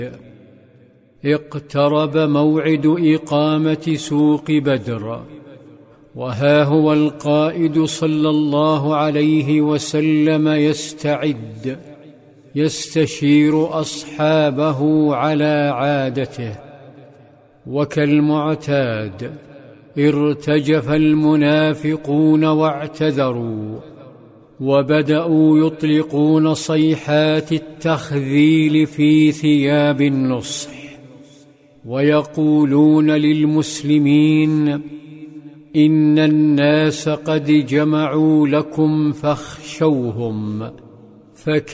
اقترب موعد إقامة سوق بدر، وها هو القائد صلى الله عليه وسلم يستعد، يستشير أصحابه على عادته. وكالمعتاد ارتجف المنافقون واعتذروا، وبدأوا يطلقون صيحات التخذيل في ثياب النصح، ويقولون للمسلمين: إن الناس قد جمعوا لكم فاخشوهم،